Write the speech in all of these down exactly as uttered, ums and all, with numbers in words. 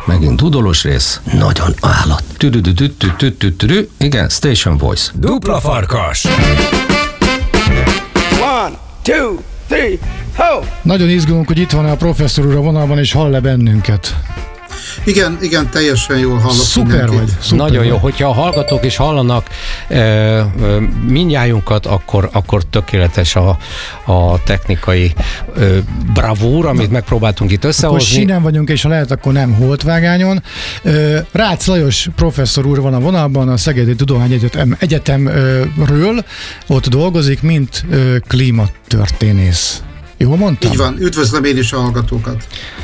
Megint dudolós rész. Nagyon állat. Tüdüdüdüdüdüdüdü. Igen, Station Voice. Dupla farkas. One, two, three, ho! Nagyon izgulunk, hogy itt van a professzor úr a vonalban, és hall-e bennünket. Igen, igen, teljesen jól hallok. Szuper mindenkit. vagy. Szuper Nagyon jó, vagy. hogyha a hallgatók is hallanak e, e, mindnyájunkat, akkor, akkor tökéletes a, a technikai e, bravúr, amit megpróbáltunk itt Akkor összehozni. sínen vagyunk, és ha lehet, akkor nem holtvágányon. Rácz Lajos professzor úr van a vonalban, a Szegedi Tudományegyetem Egyetemről, ott dolgozik, mint klímatörténész. Jól mondtam? Így van, üdvözlöm én is a hallgatókat.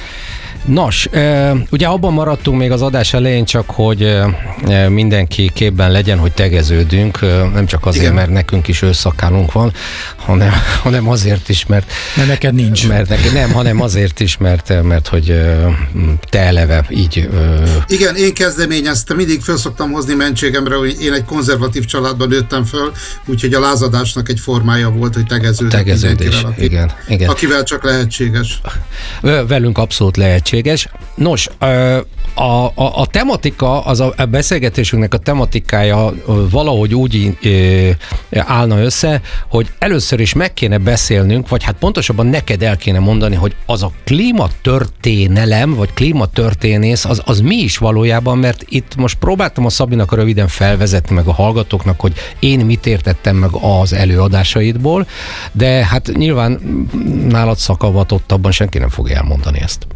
Nos, ugye abban maradtunk még az adás elején, csak hogy mindenki képben legyen, hogy tegeződünk, nem csak azért, igen, mert nekünk is ősszakálunk van, hanem, hanem azért is, mert... Mert neked nincs. Mert neked nem, hanem azért is, mert, mert hogy te eleve így... Igen, én kezdeményeztem, mindig föl szoktam hozni mentségemre, hogy én egy konzervatív családban nőttem föl, úgyhogy a lázadásnak egy formája volt, hogy tegeződök. Tegeződés, aki, igen, igen. Akivel csak lehetséges. Velünk abszolút lehetséges. Nos, a, a, a tematika, az a beszélgetésünknek a tematikája valahogy úgy állna össze, hogy először is meg kéne beszélnünk, vagy hát pontosabban neked el kéne mondani, hogy az a klímatörténelem, vagy klímatörténész, az, az mi is valójában, mert itt most próbáltam a Szabinak röviden felvezetni meg a hallgatóknak, hogy én mit értettem meg az előadásaidból, de hát nyilván nálad szakavatottabban senki nem fogja elmondani ezt.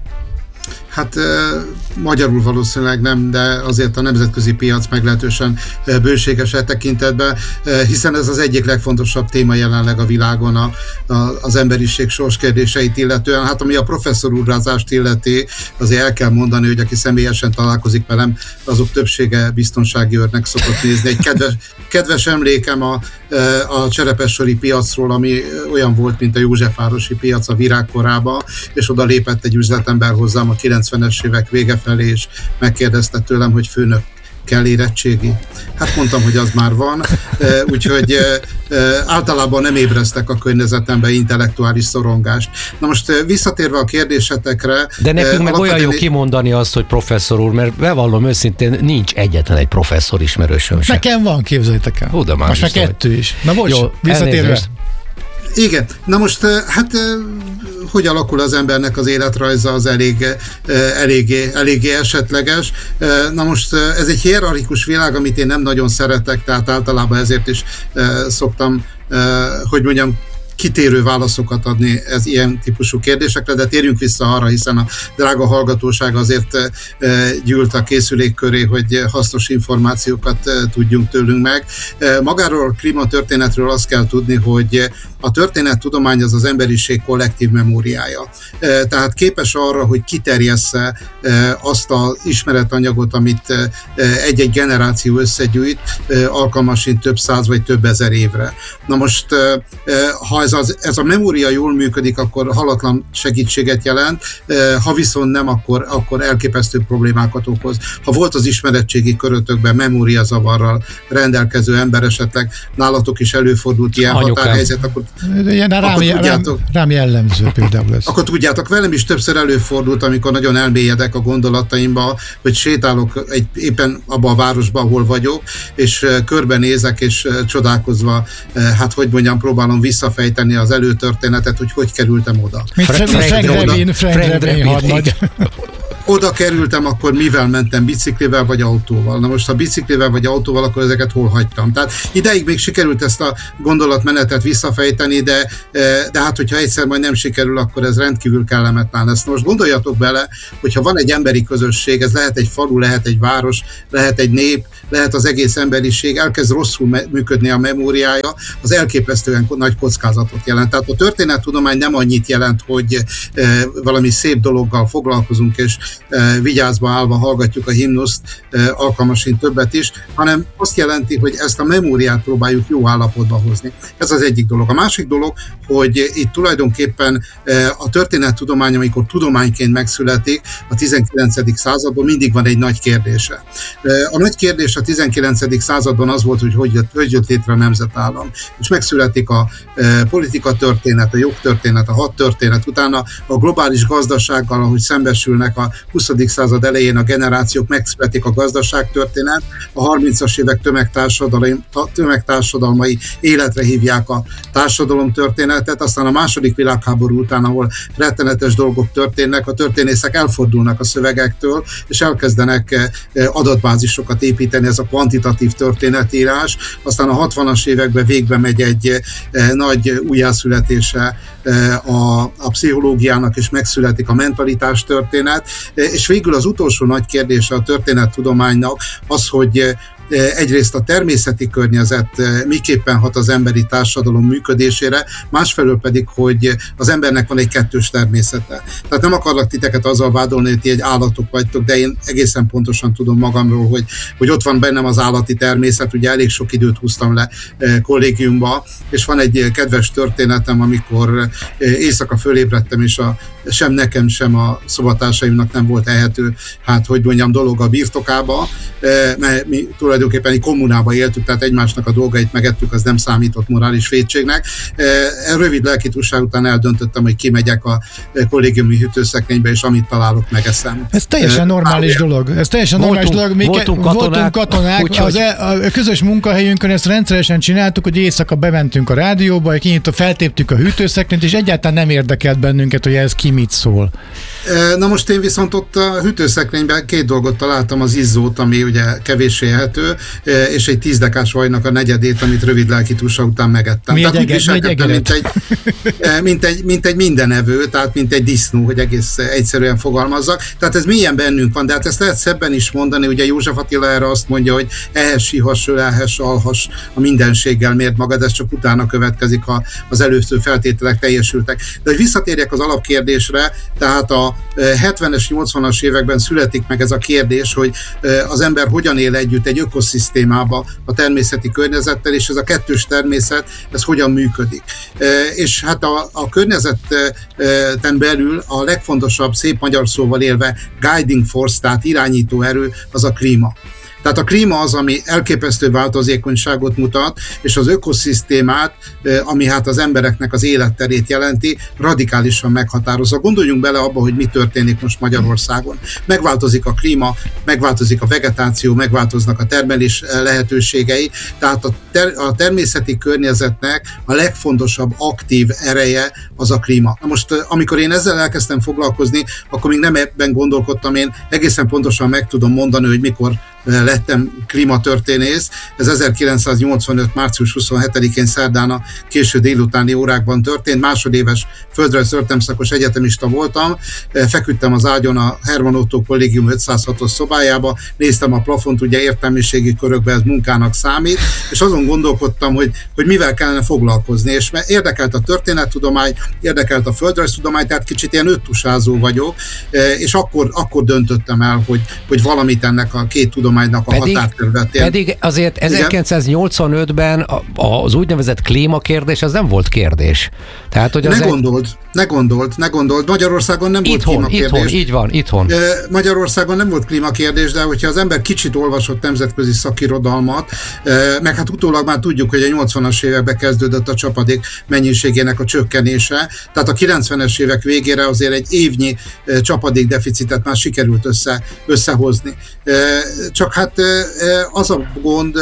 Hát e, magyarul valószínűleg nem, de azért a nemzetközi piac meglehetősen e, bőséges e tekintetben, e, hiszen ez az egyik legfontosabb téma jelenleg a világon a, a, az emberiség sorskérdéseit illetően. Hát ami a professzor úrrázást illeti, azért el kell mondani, hogy aki személyesen találkozik velem, azok többsége biztonsági őrnek szokott nézni. Egy kedves, kedves emlékem a, a cserepessori piacról, ami olyan volt, mint a Józsefvárosi piac a virágkorában, és oda lépett egy üzletember hozzám a kilencvenes évek vége felé, és megkérdezte tőlem, hogy főnök, kell érettségi? Hát mondtam, hogy az már van, úgyhogy általában nem ébreztek a környezetembe intellektuális szorongást. Na most visszatérve a kérdésetekre... De nekünk meg olyan jó kimondani azt, hogy professzor úr, mert bevallom őszintén, nincs egyetlen egy professzor ismerősöm sem. Nekem van, képzeljétek el. Hú, de már most már kettő is. Na bocs, jó, visszatérve. Elnézést. Igen, na most hát hogy alakul az embernek az életrajza, az elég, eléggé, eléggé esetleges. Na most ez egy hierarchikus világ, amit én nem nagyon szeretek, tehát általában ezért is szoktam, hogy mondjam, kitérő válaszokat adni ez ilyen típusú kérdésekre, de térjünk vissza arra, hiszen a drága hallgatóság azért gyűlt a készülék köré, hogy hasznos információkat tudjunk tőlünk meg. Magáról a klímatörténetről azt kell tudni, hogy a történettudomány az az emberiség kollektív memóriája. Tehát képes arra, hogy kiterjessze azt az ismeretanyagot, amit egy-egy generáció összegyűjt, alkalmasint több száz vagy több ezer évre. Na most, ha ez, az, ez a memória jól működik, akkor halatlan segítséget jelent, ha viszont nem, akkor, akkor elképesztő problémákat okoz. Ha volt az ismeretségi körötökben memóriazavarral rendelkező ember, esetleg nálatok is előfordult ilyen Anyukám. határhelyzet, akkor, Ilyen rám, akkor rám, tudjátok, rám jellemző például ez. Akkor tudjátok, velem is többször előfordult, amikor nagyon elmélyedek a gondolataimba, hogy sétálok egy, éppen abban a városban, ahol vagyok, és körbenézek, és csodálkozva, hát hogy mondjam, próbálom visszafejteni az előtörténetet, hogy hogy kerültem oda. Mint Frank Drebin, Frank Drebin hadnagy. Oda kerültem, akkor mivel mentem, biciklivel vagy autóval? Na most ha biciklivel vagy autóval, akkor ezeket hol hagytam? Tehát ideig még sikerült ezt a gondolatmenetet visszafejteni, de, de hát hogyha egyszer majd nem sikerül, akkor ez rendkívül kellemetlen lesz. Most gondoljatok bele, hogyha van egy emberi közösség, ez lehet egy falu, lehet egy város, lehet egy nép, lehet az egész emberiség, elkezd rosszul me- működni a memóriája, az elképesztően nagy kockázatot jelent. Tehát a történettudomány nem annyit jelent, hogy e, valami szép dologgal foglalkozunk, és e, vigyázva állva hallgatjuk a himnuszt, e, alkalmasint többet is, hanem azt jelenti, hogy ezt a memóriát próbáljuk jó állapotba hozni. Ez az egyik dolog. A másik dolog, hogy itt tulajdonképpen e, a történettudomány, amikor tudományként megszületik, a tizenkilencedik században mindig van egy nagy kérdése. E, a nagy kérdés a tizenkilencedik században az volt, hogy hogy jött, hogy jött létre a nemzetállam. És megszületik a e, politika történet, a jogtörténet, a hadtörténet, utána a globális gazdasággal, ahogy szembesülnek a huszadik század elején a generációk megszületik a gazdaságtörténet, a harmincas évek tömegtársadalmi, tömegtársadalmai életre hívják a társadalomtörténetet, aztán a második világháború után, ahol rettenetes dolgok történnek, a történészek elfordulnak a szövegektől, és elkezdenek adatbázisokat építeni, ez a kvantitatív történetírás, aztán a hatvanas években végbe megy egy nagy újjászületése a, a pszichológiának, és megszületik a mentalitás történet, és végül az utolsó nagy kérdése a történettudománynak az, hogy egyrészt a természeti környezet miképpen hat az emberi társadalom működésére, másfelől pedig, hogy az embernek van egy kettős természete. Tehát nem akarlak titeket azzal vádolni, hogy ti egy állatok vagytok, de én egészen pontosan tudom magamról, hogy, hogy ott van bennem az állati természet, ugye elég sok időt húztam le kollégiumba, és van egy kedves történetem, amikor éjszaka fölébredtem, és a, sem nekem, sem a szobatársaimnak nem volt ehető, hát hogy mondjam, dolog a birtokába, mert mi tulajdonképpen egy kommunába éltük, tehát egymásnak a dolgait megettük, az nem számított morális vétségnek. Rövid lelkitusság után eldöntöttem, hogy kimegyek a kollégiumi hűtőszekrénybe, és amit találok, megeszem. Ez teljesen normális Á, dolog. Ez teljesen voltunk, normális dolog. Mi voltunk ke- katonák, voltunk katonák úgyhogy... az e- a közös munkahelyünkön ezt rendszeresen csináltuk, hogy éjszaka bementünk a rádióba, kinyitott, feltéptük a hűtőszekrényt, és egyáltalán nem érdekelt bennünket, hogy ez ki mit szól. Na most én viszont ott a hűtőszekrényben két dolgot találtam, az izzót, ami ugye kevéssé ehető, és egy tízdekás vajnak a negyedét, amit rövid lelkitusa után megettem. Mi tehát egy úgy viselkedtem, mint egy, mint, egy, mint egy mindenevő, tehát mint egy disznó, hogy egész egyszerűen fogalmazzak. Tehát ez milyen bennünk van, de hát ezt lehet szebben is mondani, ugye József Attila erre azt mondja, hogy ehess, sihas, ölelhess, alhass, a mindenséggel mérd magad, ez csak utána következik, ha az előző feltételek teljesültek. De hogy visszatérjek az alapkérdésre, tehát a hetvenes, nyolcvanas években születik meg ez a kérdés, hogy az ember hogyan él együtt egy ökoszisztémába a természeti környezettel, és ez a kettős természet, ez hogyan működik. És hát a, a környezeten belül a legfontosabb, szép magyar szóval élve guiding force, tehát irányító erő, az a klíma. Tehát a klíma az, ami elképesztő változékonyságot mutat, és az ökoszisztémát, ami hát az embereknek az életterét jelenti, radikálisan meghatározza. Gondoljunk bele abba, hogy mi történik most Magyarországon. Megváltozik a klíma, megváltozik a vegetáció, megváltoznak a termelés lehetőségei, tehát a, ter- a természeti környezetnek a legfontosabb aktív ereje az a klíma. Na most, amikor én ezzel elkezdtem foglalkozni, akkor még nem ebben gondolkodtam, én egészen pontosan meg tudom mondani, hogy mikor lettem klímatörténész. Ez ezerkilencszáznyolcvanöt. március huszonhetedikén szerdán a késő délutáni órákban történt. Másodéves földrajz történelmszakos egyetemista voltam. Feküdtem az ágyon a Herman Otto Kollégium ötszázhatos szobájába, néztem a plafont, ugye értelmiségi körökben ez munkának számít, és azon gondolkodtam, hogy, hogy mivel kellene foglalkozni. És érdekelt a történettudomány, érdekelt a földrajztudomány, tehát kicsit ilyen öttusázó vagyok, és akkor, akkor döntöttem el, hogy, hogy valamit ennek a két tudománynak a pedig, határterületén. Pedig azért ezerkilencszáznyolcvanötben az úgynevezett klímakérdés az nem volt kérdés. Tehát, hogy az ne egy... gondold, ne gondold, ne gondold. Magyarországon nem itthon, volt klímakérdés. Itthon, így van, itthon. Magyarországon nem volt klímakérdés, de hogyha az ember kicsit olvasott nemzetközi szakirodalmat, meg hát utólag már tudjuk, hogy a nyolcvanas években kezdődött a csapadék mennyiségének a csökkenése, tehát a kilencvenes évek végére azért egy évnyi csapadékdeficitet már sikerült össze, összehozni. Csak hát az a gond,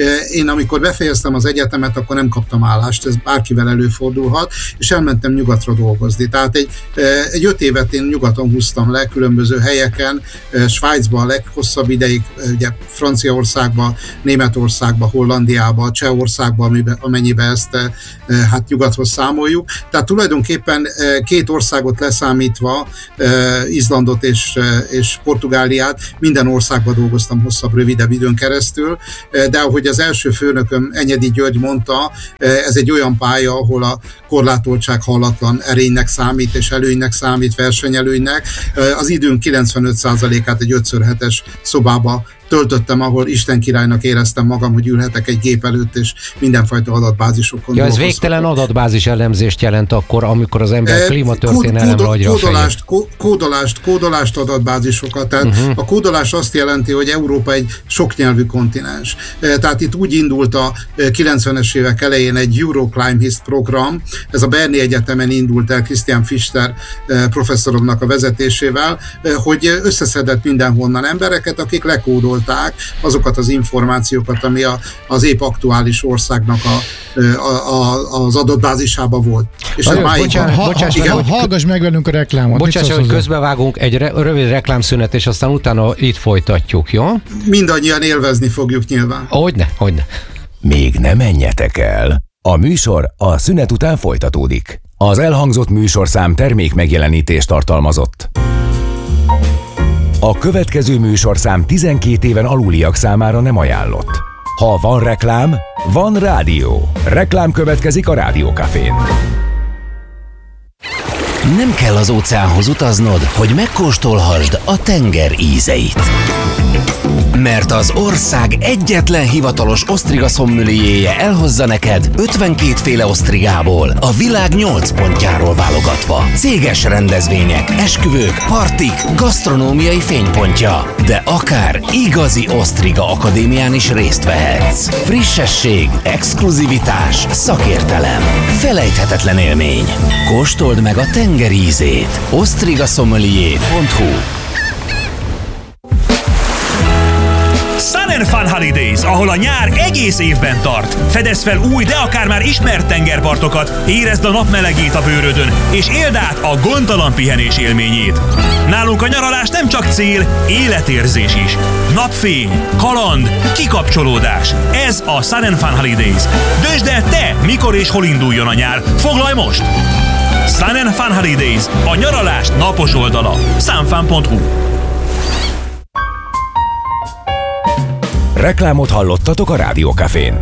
én amikor befejeztem az egyetemet, akkor nem kaptam állást, ez bárkivel előfordulhat, és elmentem nyugatra dolgozni. Tehát egy, egy öt évet én nyugaton húztam le, különböző helyeken, Svájcban a leghosszabb ideig, ugye Franciaországban, Németországban, Hollandiában, Csehországban, amennyiben ezt hát nyugathoz számoljuk. Tehát tulajdonképpen két országot leszámítva, Izlandot és, és Portugáliát, minden országban dolgoztam hosszabb, rövidebb időn keresztül, de ahogy az első főnököm, Enyedi György mondta, ez egy olyan pálya, ahol a korlátoltság hallatlan erénynek számít, és előnynek számít, versenyelőnynek. Az időn kilencvenöt százalékát egy öt ször hetes szobába töltöttem, ahol Isten királynak éreztem magam, hogy ülhetek egy gép előtt, és mindenfajta adatbázisokon Ja, ez végtelen adatbázis elemzést jelent akkor, amikor az ember klímatörténelemre agyra a kódolást, kódolást, kódolást adatbázisokat. Tehát uh-huh. a kódolás azt jelenti, hogy Európa egy soknyelvű kontinens. Tehát itt úgy indult a kilencvenes évek elején egy Euroclimate program, ez a Berni Egyetemen indult el Christian Fischer professzoromnak a vezetésével, hogy összeszedett mindenhonnan embereket, akik lekódolták azokat az információkat, ami a, az épp aktuális országnak a, a, a, az adatbázisában volt. És Nagyon, máig bocsánat, van. bocsáss meg, ha, hogy- hallgass meg velünk a reklámot. Bocsáss, hogy közbevágunk, egy re- rövid reklámszünet, és aztán utána itt folytatjuk, jó? Mindannyian élvezni fogjuk nyilván. Hogyne, hogyne. Még ne menjetek el. A műsor a szünet után folytatódik. Az elhangzott műsorszám termék megjelenítést tartalmazott. A következő műsorszám tizenkét éven aluliak számára nem ajánlott. Ha van reklám, van rádió. Reklám következik a Rádió Cafén. Nem kell az óceánhoz utaznod, hogy megkóstolhassd a tenger ízeit. Mert az ország egyetlen hivatalos osztriga szommelierje elhozza neked ötvenkét féle osztrigából, a világ nyolc pontjáról válogatva. Céges rendezvények, esküvők, partik, gasztronómiai fénypontja. De akár igazi osztriga akadémián is részt vehetsz. Frissesség, exkluzivitás, szakértelem. Felejthetetlen élmény. Kóstold meg a tenger ízét. osztrigasommelier pont hu Sun and Fun Holidays, ahol a nyár egész évben tart. Fedezd fel új, de akár már ismert tengerpartokat, érezd a napmelegét a bőrödön, és éld át a gondtalan pihenés élményét. Nálunk a nyaralás nem csak cél, életérzés is. Napfény, kaland, kikapcsolódás. Ez a Sun and Fun Holidays. Döntsd el te, mikor és hol induljon a nyár. Foglalj most! Sun and Fun Holidays, a nyaralás napos oldala. sunfun pont hu Reklámot hallottatok a Rádió Cafén.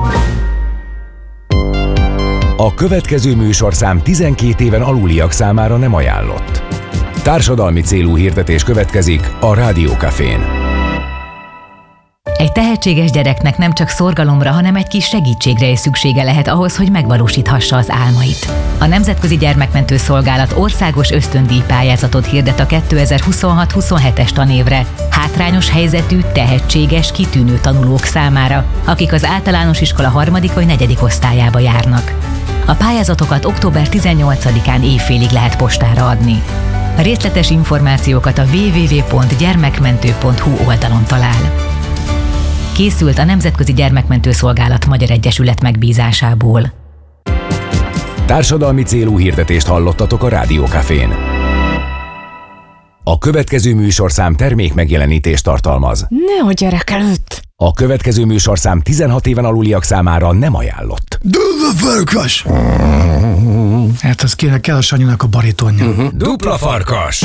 A következő műsorszám tizenkét éven aluliak számára nem ajánlott. Társadalmi célú hirdetés következik a Rádió Cafén. Egy tehetséges gyereknek nem csak szorgalomra, hanem egy kis segítségre is szüksége lehet ahhoz, hogy megvalósíthassa az álmait. A Nemzetközi Gyermekmentő Szolgálat országos ösztöndíj pályázatot hirdet a kétezer-huszonhat huszonhetes tanévre hátrányos helyzetű, tehetséges, kitűnő tanulók számára, akik az általános iskola harmadik vagy negyedik osztályába járnak. A pályázatokat október tizennyolcadikán éjfélig lehet postára adni. A részletes információkat a double-u double-u double-u pont gyermekmentő pont hu oldalon talál. Készült a Nemzetközi Gyermekmentő Szolgálat Magyar Egyesület megbízásából. Társadalmi célú hirdetést hallottatok a Rádió Cafén. A következő műsorszám termék megjelenítést tartalmaz. Nehogy gyerek előtt! A következő műsorszám tizenhat éven aluliak számára nem ajánlott. Dupla farkas! Hát ez kéne, kell a Sanyinak a baritonja. Uh-huh. Dupla farkas!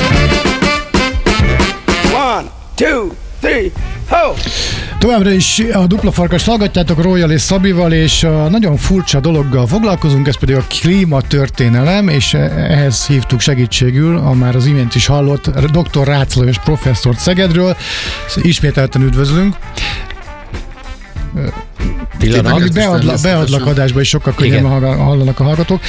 One, two, three, ho! Továbbra is a Dupla Farkast hallgatjátok Royal és Szabival, és a nagyon furcsa dologgal foglalkozunk, ez pedig a klímatörténelem, és ehhez hívtuk segítségül, a már az imént is hallott doktor Rácz Lajos professzort Szegedről. Ismételten üdvözlünk. Amit beadla, beadlak adásba, és sokkal könnyebben hallanak a hallgatók.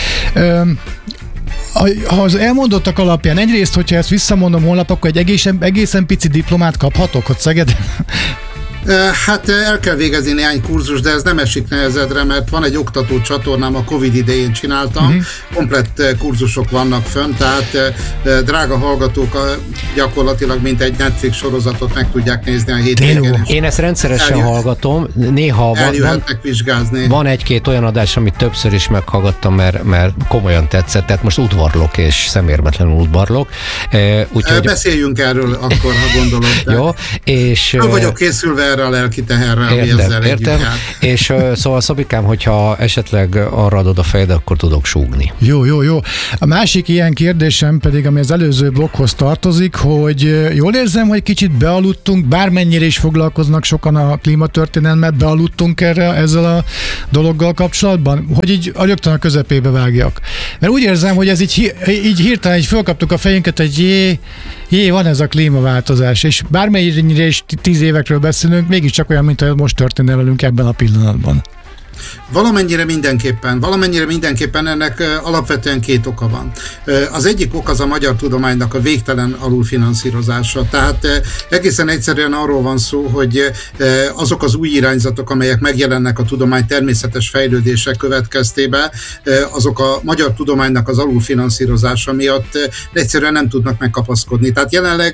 Ha az elmondottak alapján, egyrészt, hogyha ezt visszamondom holnap, akkor egy egészen, egészen pici diplomát kaphatok ott Szegeden? Hát el kell végezni néhány kurzus, de ez nem esik nehezedre, mert van egy oktató csatornám, a Covid idején csináltam, uh-huh. komplett kurzusok vannak fönn, tehát drága hallgatók gyakorlatilag mint egy Netflix sorozatot meg tudják nézni a hétvégén. Én ezt rendszeresen Eljö... hallgatom, néha van, van, vizsgázni. Van egy-két olyan adás, amit többször is meghallgattam, mert, mert komolyan tetszett, tehát most udvarlok és szemérmetlenül udvarlok. Úgyhogy... Beszéljünk erről akkor, ha gondolod. Jó, és... Nem vagyok készülve erre a lelki teherre, ami Értem, ezzel értem. együtt jár. És uh, szóval Szabikám, hogyha esetleg arra adod a fejed, akkor tudok súgni. Jó, jó, jó. A másik ilyen kérdésem pedig, ami az előző blokkhoz tartozik, hogy jól érzem, hogy kicsit bealudtunk, bármennyire is foglalkoznak sokan a klímatörténelmet, bealudtunk erre ezzel a dologgal kapcsolatban, hogy így rögtön a közepébe vágjak. Mert úgy érzem, hogy ez így, így hirtelen így fölkaptuk a fejünket, hogy jé, jé, van ez a klímaváltozás, és bármennyire is tíz évekről beszélünk, mégiscsak olyan, mint hogy most történne velünk ebben a pillanatban. Valamennyire mindenképpen, valamennyire mindenképpen ennek alapvetően két oka van. Az egyik ok az a magyar tudománynak a végtelen alulfinanszírozása. Tehát egészen egyszerűen arról van szó, hogy azok az új irányzatok, amelyek megjelennek a tudomány természetes fejlődése következtében, azok a magyar tudománynak az alulfinanszírozása miatt egyszerűen nem tudnak megkapaszkodni. Tehát jelenleg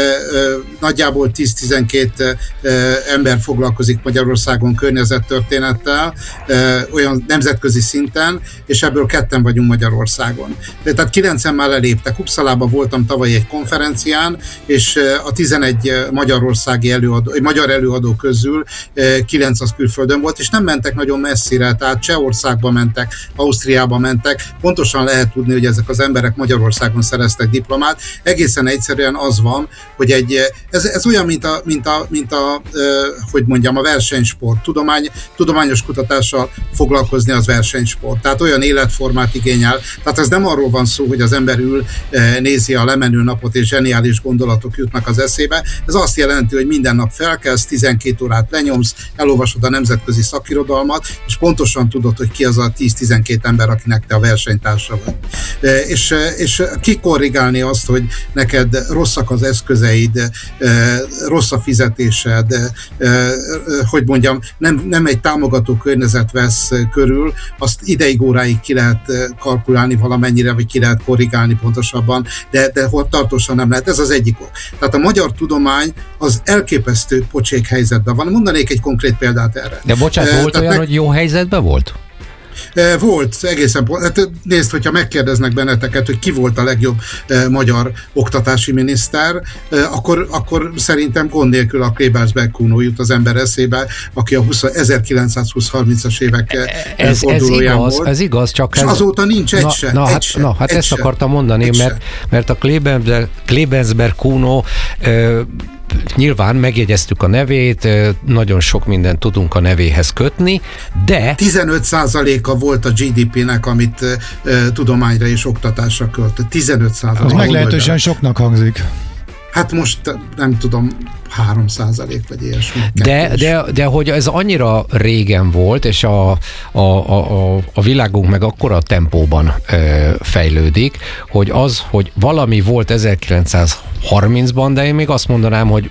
nagyjából tíz-tizenkét ember foglalkozik Magyarországon környezettörténettel, olyan nemzetközi szinten, és ebből ketten vagyunk Magyarországon. De tehát kilencen már leléptek. Uppsalában voltam tavaly egy konferencián, és a tizenegy magyarországi előadó, magyar előadó közül kilenc az külföldön volt, és nem mentek nagyon messzire, tehát Csehországba mentek, Ausztriába mentek. Pontosan lehet tudni, hogy ezek az emberek Magyarországon szereztek diplomát. Egészen egyszerűen az van, hogy egy, ez, ez olyan, mint a, mint a, mint a hogy mondjam, a versenysport. Tudomány, tudományos kutatással foglalkozni az versenysport. Tehát olyan életformát igényel. Tehát ez nem arról van szó, hogy az ember ül, nézi a lemenő napot, és zseniális gondolatok jutnak az eszébe. Ez azt jelenti, hogy minden nap felkelsz, tizenkét órát lenyomsz, elolvasod a nemzetközi szakirodalmat, és pontosan tudod, hogy ki az a tíz-tizenkét ember, akinek te a versenytársa vagy. És, és kikorrigálni azt, hogy neked rosszak az eszközeid, rossz a fizetésed, hogy mondjam, nem, nem egy támogató környezet vesz körül, azt ideig, óráig ki lehet kalkulálni valamennyire, vagy ki lehet korrigálni pontosabban, de, de tartósan nem lehet. Ez az egyik ok. Tehát a magyar tudomány az elképesztő pocsék helyzetben van. Mondanék egy konkrét példát erre. De bocsánat, volt Tehát olyan, meg... hogy jó helyzetben volt? Volt, egészen, hát nézd, hogyha megkérdeznek benneteket, hogy ki volt a legjobb eh, magyar oktatási miniszter, eh, akkor, akkor szerintem gond nélkül a Klebersberg-Kuno jut az ember eszébe, aki a ezerkilencszázhúsz-harmincas évek ez, fordulóján ez igaz, volt. Ez igaz, csak és ez... azóta nincs egy na, se. Na, egy hát, se, na, hát egy ezt se, akartam mondani, mert, mert a Klebersberg-Kuno eh, nyilván megjegyeztük a nevét, nagyon sok mindent tudunk a nevéhez kötni, de... tizenöt százaléka volt a gé dé pének, amit uh, tudományra és oktatásra költött. tizenöt százalék. Az meglehetősen soknak hangzik. Hát most nem tudom, három százalék vagy ilyesmi. De, de, de hogy ez annyira régen volt, és a, a, a, a világunk meg akkora tempóban ö, fejlődik, hogy az, hogy valami volt ezerkilencszázharmincban, de én még azt mondanám, hogy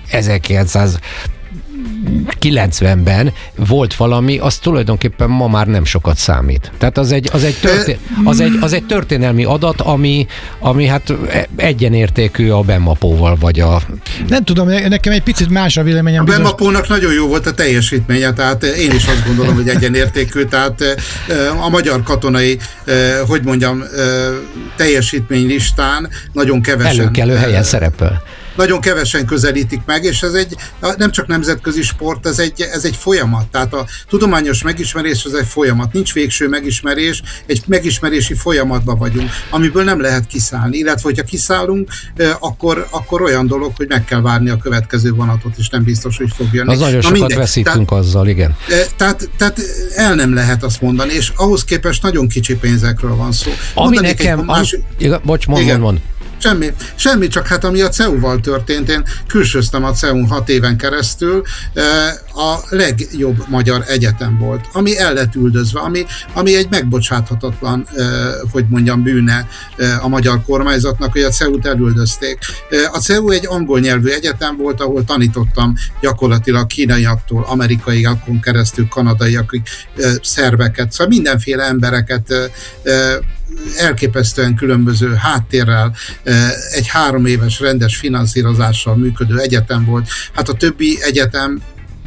ezerkilencszázkilencvenben volt valami, az tulajdonképpen ma már nem sokat számít. Tehát az egy, az egy, történ- az egy, az egy történelmi adat, ami, ami hát egyenértékű a Benmapóval, vagy a... Nem tudom, nekem egy picit más a véleményem. A Benmapónak nagyon jó volt a teljesítménye, tehát én is azt gondolom, hogy egyenértékű, tehát a magyar katonai, hogy mondjam, teljesítménylistán nagyon kevesen... Előkelő helyen szerepel. Nagyon kevesen közelítik meg, és ez egy nem csak nemzetközi sport, ez egy, ez egy folyamat. Tehát a tudományos megismerés az egy folyamat. Nincs végső megismerés, egy megismerési folyamatban vagyunk, amiből nem lehet kiszállni. Illetve, hogyha kiszállunk, akkor, akkor olyan dolog, hogy meg kell várni a következő vonatot, és nem biztos, hogy fog jönni. Az nagyon sokat mindegy. Veszítünk tehát, azzal, igen. Tehát, tehát el nem lehet azt mondani, és ahhoz képest nagyon kicsi pénzekről van szó. Ami Mondanék nekem... Másik... Am... Bocs, mond, mond, mond. Semmi, semmi, csak hát ami a cé e u-val történt, én külsőztem a cé e u-n hat éven keresztül, a legjobb magyar egyetem volt, ami el lett üldözve, ami, ami egy megbocsáthatatlan, hogy mondjam, bűne a magyar kormányzatnak, hogy a cé e u-t elüldözték. A cé e u egy angol nyelvű egyetem volt, ahol tanítottam gyakorlatilag kínaiaktól, amerikaiakon keresztül, kanadaiakig, szerbeket, szóval mindenféle embereket, elképesztően különböző háttérrel, egy három éves rendes finanszírozással működő egyetem volt. Hát a többi egyetem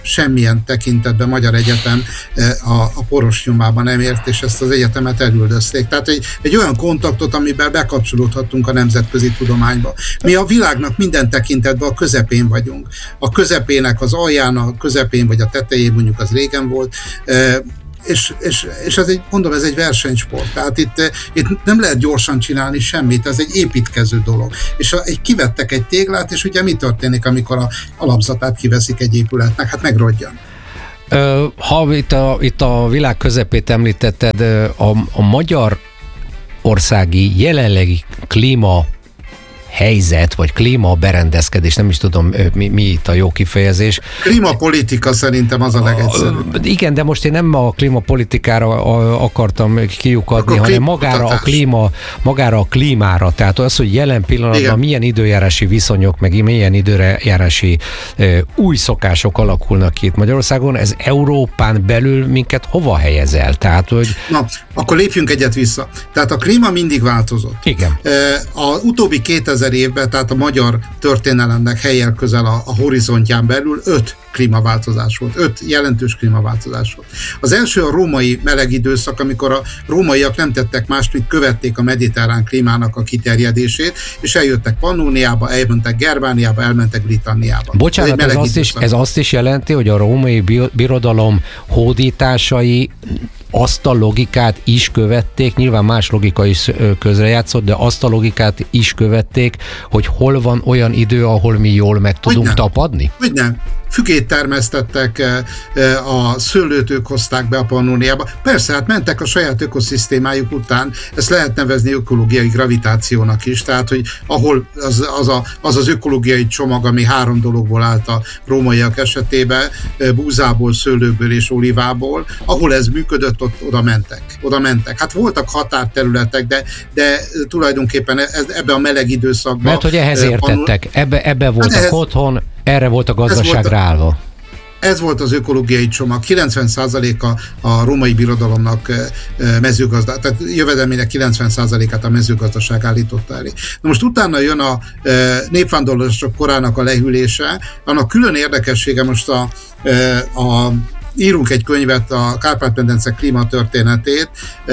semmilyen tekintetben magyar egyetem a, a poros nyomában nem ért, és ezt az egyetemet elüldözték. Tehát egy, egy olyan kontaktot, amiben bekapcsolódhatunk a nemzetközi tudományba. Mi a világnak minden tekintetben a közepén vagyunk. A közepének az alján, a közepén vagy a tetején, mondjuk az régen volt, és, és, és ez egy, mondom, ez egy versenysport. Tehát itt, itt nem lehet gyorsan csinálni semmit, ez egy építkező dolog. És a, egy, kivettek egy téglát, és ugye mi történik, amikor a alapzatát kiveszik egy épületnek? Hát megrodjan. Ha itt a, itt a világ közepét említetted, a, a magyar országi jelenlegi klíma helyzet, vagy klímaberendezkedés, nem is tudom, mi, mi itt a jó kifejezés. Klímapolitika szerintem az a legegyszerűbb. Igen, de most én nem a klímapolitikára akartam kiukadni, hanem magára a, klíma, magára a klímára. Tehát az, hogy jelen pillanatban igen, milyen időjárási viszonyok, meg milyen időjárási uh, új szokások alakulnak ki itt Magyarországon, ez Európán belül minket hova helyez el? Tehát, hogy... Na, akkor lépjünk egyet vissza. Tehát a klíma mindig változott. Igen. A utóbbi kétezer évben, tehát a magyar történelemnek helyel közel a, a horizontján belül öt klímaváltozás volt, öt jelentős klímaváltozás volt. Az első a római meleg időszak, amikor a rómaiak nem tettek mást, mint követték a mediterrán klímának a kiterjedését, és eljöttek Pannóniába, elmentek Germániába, elmentek Britanniába. Bocsánat, ez, ez, azt is, ez azt is jelenti, hogy a római birodalom hódításai azt a logikát is követték, nyilván más logika is közrejátszott, de azt a logikát is követték, hogy hol van olyan idő, ahol mi jól meg tudunk hogy tapadni? Hogy nem. Fügét termesztettek, a szőlőt ők hozták be a Pannóniába. Persze, hát mentek a saját ökoszisztémájuk után, ezt lehet nevezni ökológiai gravitációnak is, tehát, hogy ahol az az, a, az, az ökológiai csomag, ami három dologból állt a rómaiak esetében, búzából, szőlőből és olivából, ahol ez működött, ott oda mentek. Oda mentek. Hát voltak határterületek, de, de tulajdonképpen ebbe a meleg időszakban... Mert hogy ehhez értettek, ebbe, ebbe voltak hát ehhez, otthon, erre volt a gazdaság ráállva. Ez volt az ökológiai csomag. kilencven százaléka a római birodalomnak mezőgazdaság, tehát jövedelmének kilencven százalékát a mezőgazdaság állította elé. Na most utána jön a népvándorlások korának a lehűlése, annak külön érdekessége most a, a írunk egy könyvet, a Kárpát-medence klímatörténetét,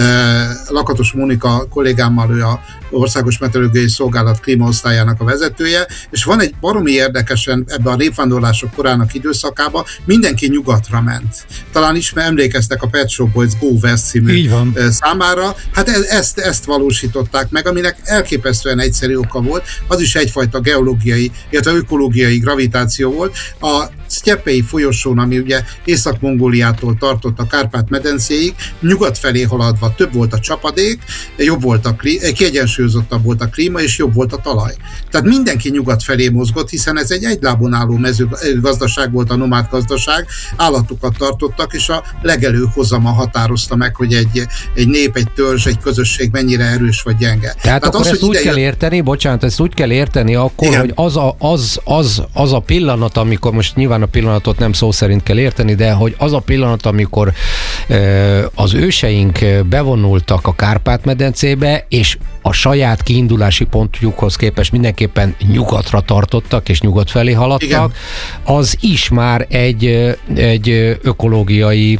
Lakatos Mónika kollégámmal, ő a Országos Meteorológiai Szolgálat klímaosztályának a vezetője, és van egy baromi érdekesen ebben a népvándorlások korának időszakában mindenki nyugatra ment. Talán ismer, emlékeztek a Pet Shop Boys Go West című számára. Hát e- ezt, ezt valósították meg, aminek elképesztően egyszerű oka volt. Az is egyfajta geológiai, illetve ökológiai gravitáció volt. A Sztyeppei folyosón, ami ugye Észak-Mongóliától tartott a Kárpát-medencéig, nyugat felé haladva több volt a csapadék, jobb volt a klí- kiegyensúlyozottabb volt a klíma, és jobb volt a talaj. Tehát mindenki nyugat felé mozgott, hiszen ez egy egylábon álló mezőgazdaság volt, a nomád gazdaság, állatokat tartottak, és a legelő hozama határozta meg, hogy egy, egy nép, egy törzs, egy közösség mennyire erős vagy gyenge. Tehát, Tehát akkor az, ezt úgy kell érteni, bocsánat, ezt úgy kell érteni akkor, igen, hogy az a, az, az, az a pillanat, amikor most nyilván a pillanatot nem szó szerint kell érteni, de hogy az a pillanat, amikor e, az őseink bevonultak a Kárpát-medencébe, és a saját kiindulási pontjukhoz képest mindenképpen nyugatra tartottak, és nyugat felé haladtak, igen, az is már egy, egy ökológiai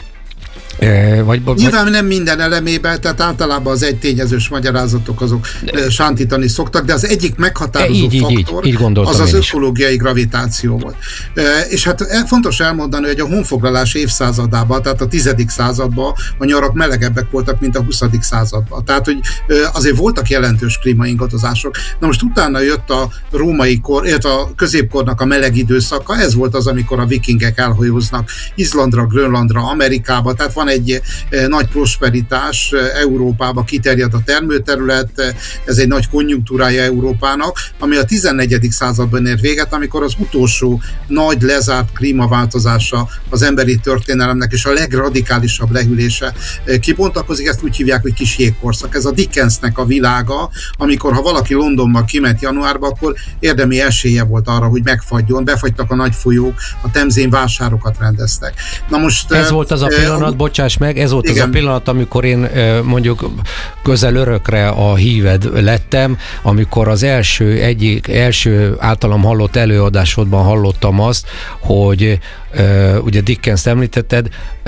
Vagy, Nyilván vagy... nem minden elemében, tehát általában az egytényezős magyarázatok azok de... sántítani szoktak, de az egyik meghatározó így, faktor így, így, így az az ökológiai gravitáció volt. E, és hát fontos elmondani, hogy a honfoglalás évszázadában, tehát a tizedik században a nyarak melegebbek voltak, mint a huszadik században. Tehát, hogy azért voltak jelentős klímaingadozások. Na most utána jött a római kor, illetve a középkornak a meleg időszaka, ez volt az, amikor a vikingek elhajóznak Izlandra, Grönlandra, Amerikába, tehát van egy nagy prosperitás Európába, kiterjed a termőterület, ez egy nagy konjunktúrája Európának, ami a tizennegyedik században ér véget, amikor az utolsó nagy lezárt klímaváltozása az emberi történelemnek és a legradikálisabb lehűlése kibontakozik, ezt úgy hívják, hogy kis jégkorszak. Ez a Dickensnek a világa, amikor ha valaki Londonba kiment januárba, akkor érdemi esélye volt arra, hogy megfagyjon, befagytak a nagy folyók, a Temzén vásárokat rendeztek. Na most, ez volt az a pillanat, bocsánat, bocsáss meg, ez volt Igen. az a pillanat, amikor én mondjuk közel örökre a híved lettem, amikor az első, egyik, első általam hallott előadásodban hallottam azt, hogy ugye Dickens-t említetted,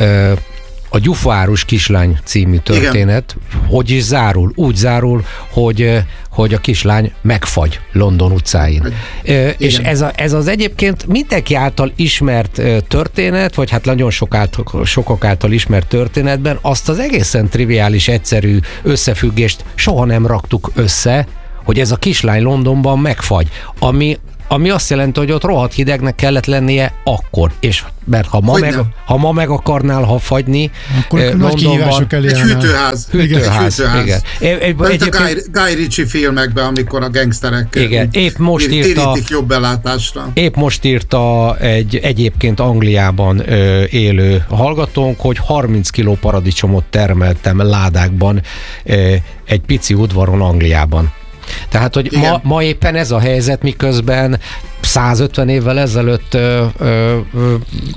a Gyufárus kislány című történet, igen. Hogy is zárul? Úgy zárul, hogy, hogy a kislány megfagy London utcáin. Igen. És ez, a, ez az egyébként mindenki által ismert történet, vagy hát nagyon sok által, sokak által ismert történetben, azt az egészen triviális, egyszerű összefüggést soha nem raktuk össze, hogy ez a kislány Londonban megfagy, ami ami azt jelenti, hogy ott rohadt hidegnek kellett lennie akkor. És mert ha ma, meg, ha ma meg akarnál ha fagyni, akkor eh, Londonban... Egy hűtőház. Hűtőház, igen. igen. Egy, egy, a Guy, Guy Ritchie filmekben, amikor a gangsterek igen. Épp most írta, jobb belátásra. Épp most írta egy egyébként Angliában ö, élő hallgatónk, hogy harminc kiló paradicsomot termeltem ládákban ö, egy pici udvaron Angliában. Tehát, hogy ma, ma éppen ez a helyzet, miközben százötven évvel ezelőtt ö, ö, ö,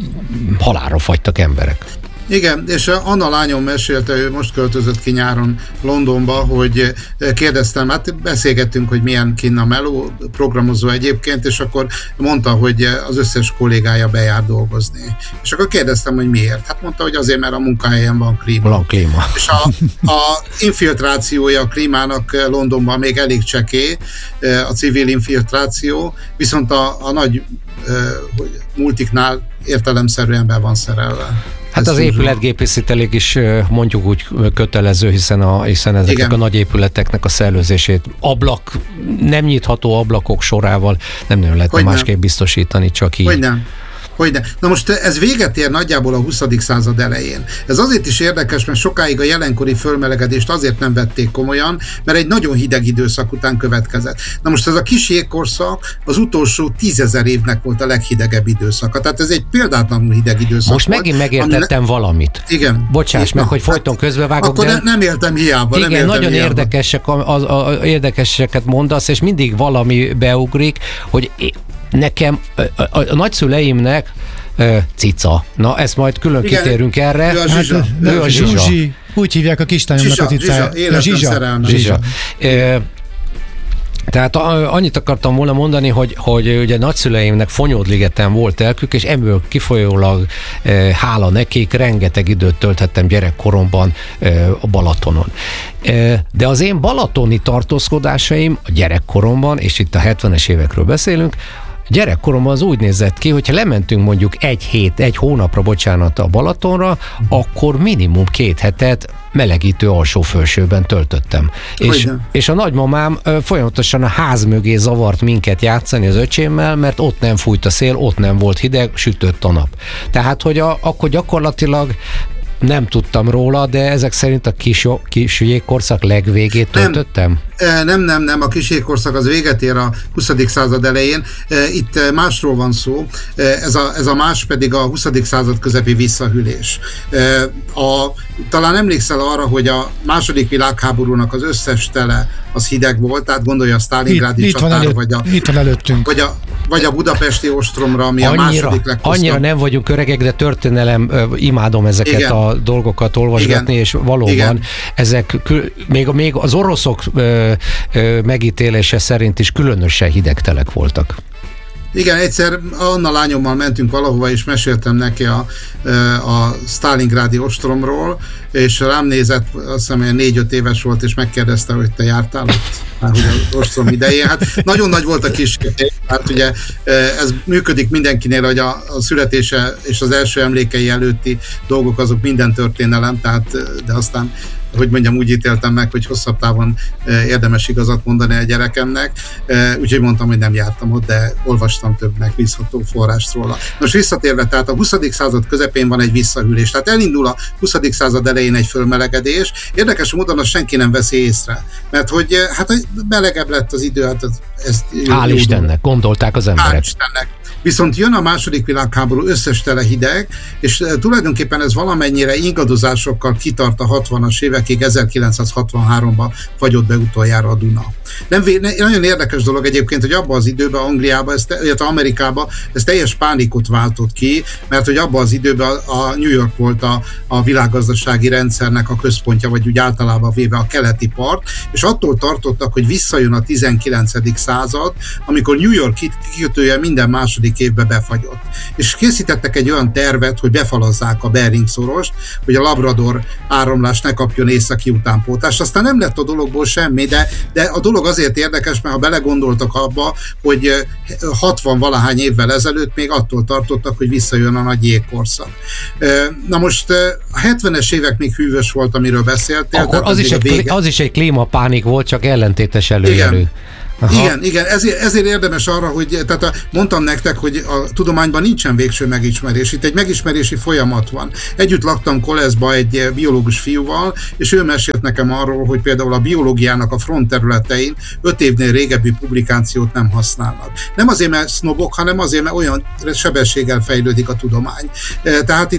halálra fagytak emberek. Igen, és Anna lányom mesélte, ő most költözött ki nyáron Londonba, hogy kérdeztem, hát beszélgettünk, hogy milyen kinn a meló, programozó egyébként, és akkor mondta, hogy az összes kollégája bejár dolgozni. És akkor kérdeztem, hogy miért. Hát mondta, hogy azért, mert a munkahelyen van klíma. Van klíma. És a, a infiltrációja a klímának Londonban még elég csekély, a civil infiltráció, viszont a, a nagy hogy multiknál értelemszerűen be van szerelve. Hát az épületgépészítelék is mondjuk úgy kötelező, hiszen, a, hiszen ezeknek igen. a nagy épületeknek a szellőzését ablak, nem nyitható ablakok sorával nem nagyon lehetne másképp biztosítani, csak így. Hogy nem. Hogyne. Na most ez véget ér nagyjából a huszadik század elején. Ez azért is érdekes, mert sokáig a jelenkori fölmelegedést azért nem vették komolyan, mert egy nagyon hideg időszak után következett. Na most ez a kis jégkorszak az utolsó tízezer évnek volt a leghidegebb időszaka. Tehát ez egy példátlanul hideg időszak. Most volt, megint megértettem le... valamit. Igen. Bocsáss meg, hogy folyton hát, közbevágok. Akkor de... ne, nem értem hiába. Igen, nem értem nagyon hiába. érdekesek, az, a, a, érdekeseket mondasz, és mindig valami beugrik, hogy nekem, a, a, a nagyszüleimnek uh, cica. Na, ezt majd külön igen, kitérünk erre. Ő a Zsizsa. Hát, ő a Zsizsa. Zsuzsi. Úgy hívják a kislányomnak a cicáját. Zsizsa, Zsizsa. Zsizsa. Zsizsa. Zsizsa. Tehát annyit akartam volna mondani, hogy, hogy ugye nagyszüleimnek Fonyódligeten volt elkük, és ebből kifolyólag e, hála nekik, rengeteg időt tölthettem gyerekkoromban e, a Balatonon. E, de az én balatoni tartózkodásaim a gyerekkoromban, és itt a hetvenes évekről beszélünk, gyerekkoromban az úgy nézett ki, hogyha lementünk mondjuk egy hét, egy hónapra, bocsánat, a Balatonra, akkor minimum két hetet melegítő alsó-felsőben töltöttem. És, és a nagymamám folyamatosan a ház mögé zavart minket játszani az öcsémmel, mert ott nem fújt a szél, ott nem volt hideg, sütött a nap. Tehát, hogy a, akkor gyakorlatilag nem tudtam róla, de ezek szerint a kis, kis jégkorszak legvégét töltöttem? Nem, nem, nem, nem, a kis jégkorszak az véget ér a huszadik század elején. Itt másról van szó, ez a, ez a más pedig a huszadik század közepi visszahűlés. A, talán emlékszel arra, hogy a második világháborúnak az összes tele az hideg volt, tehát gondolja a Sztálingrádi csatára, vagy a, vagy, a, vagy a budapesti ostromra, ami annyira, a második leghosszabb. Annyira nem vagyunk öregek, de történelem, imádom ezeket igen. a dolgokat olvasgatni, igen. és valóban igen. ezek, még, még az oroszok ö, ö, megítélése szerint is különösen hidegtelek voltak. Igen, egyszer Anna lányommal mentünk valahova, és meséltem neki a, a Sztálingrádi ostromról, és rám nézett, azt hiszem, hogy négy-öt éves volt, és megkérdezte, hogy te jártál ott, már hogy az ostrom idején. Hát nagyon nagy volt a kiskedély, hát ugye ez működik mindenkinél, hogy a, a születése és az első emlékei előtti dolgok azok minden történelem, tehát, de aztán hogy mondjam, úgy ítéltem meg, hogy hosszabb távon érdemes igazat mondani a gyerekemnek, úgyhogy mondtam, hogy nem jártam ott, de olvastam több megbízható forrást róla. Most visszatérve, tehát a huszadik század közepén van egy visszahűlés, tehát elindul a huszadik század elején egy fölmelegedés, érdekes módon azt senki nem veszi észre, mert hogy hát melegebb lett az idő, hát ezt hál' Istennek, gondolták az emberek. Hál' Istennek. Viszont jön a második világháború, összes tele hideg, és tulajdonképpen ez valamennyire ingadozásokkal kitart a hatvanas évekig, évekig, ezerkilencszázhatvanháromban fagyott be utoljára a Duna. Nem, nagyon érdekes dolog egyébként, hogy abban az időben Angliában, illetve Amerikában ez teljes pánikot váltott ki, mert hogy abban az időben a New York volt a, a világgazdasági rendszernek a központja, vagy úgy általában véve a keleti part, és attól tartottak, hogy visszajön a tizenkilencedik század, amikor New York kikötője minden második évbe befagyott. És készítettek egy olyan tervet, hogy befalazzák a Bering-szorost, hogy a Labrador áramlás ne kapjon északi utánpótlást. Aztán nem lett a dologból semmi, de, de a dolog azért érdekes, mert ha belegondoltak abba, hogy hatvan valahány évvel ezelőtt még attól tartottak, hogy visszajön a nagy jégkorszak. Na most a hetvenes évek még hűvös volt, amiről beszéltél. Akkor az is, egy, vége... az is egy klímapánik volt, csak ellentétes előjelű. Igen. Aha. Igen, igen, ezért, ezért érdemes arra, hogy tehát a, mondtam nektek, hogy a tudományban nincsen végső megismerés, itt egy megismerési folyamat van. Együtt laktam Koleszba egy biológus fiúval, és ő mesélt nekem arról, hogy például a biológiának a front területein öt évnél régebbi publikációt nem használnak. Nem azért, mert sznobok, hanem azért, mert olyan sebességgel fejlődik a tudomány. Tehát